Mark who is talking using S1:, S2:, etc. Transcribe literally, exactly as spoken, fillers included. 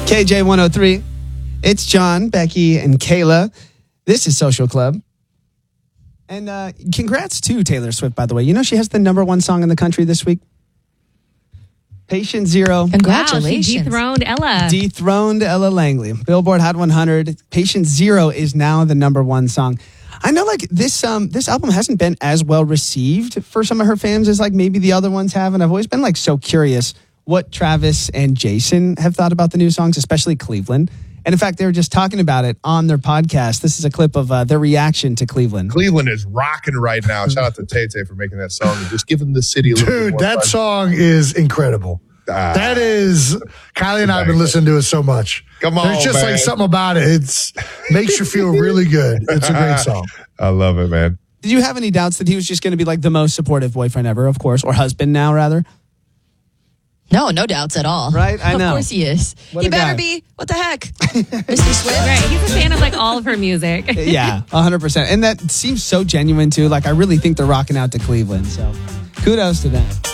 S1: K J one oh three. It's John, Becky, and Kayla. This is Social Club. And uh, congrats to Taylor Swift, by the way. You know she has the number one song in the country this week? Patient Zero.
S2: Congratulations.
S3: Wow, she dethroned Ella.
S1: Dethroned Ella Langley. Billboard Hot one hundred. Patient Zero is now the number one song. I know like this um this album hasn't been as well received for some of her fans as like maybe the other ones have. And I've always been like so curious what Travis and Jason have thought about the new songs, especially Cleveland. And in fact, they were just talking about it on their podcast. This is a clip of uh, their reaction to Cleveland.
S4: Cleveland is rocking right now. Shout out to Tay-Tay for making that song and just giving the city a little
S5: Dude,
S4: bit more
S5: that
S4: fun.
S5: song is incredible.
S4: Ah,
S5: that is, Kylie and I have been listening to it so much.
S4: Come on,
S5: There's just
S4: man.
S5: like something about it. It's makes you feel really good. It's a great song.
S4: I love it, man.
S1: Did you have any doubts that he was just going to be like the most supportive boyfriend ever, of course, or husband now, rather?
S2: No, no doubts at all.
S1: Right? I know.
S2: Of course he is.
S1: What
S2: he
S1: a
S2: better
S1: guy.
S2: be. What the heck? Mister Swift.
S3: Right, he's a fan of like all of her music.
S1: Yeah, one hundred percent. And that seems so genuine, too. Like, I really think they're rocking out to Cleveland. So kudos to them.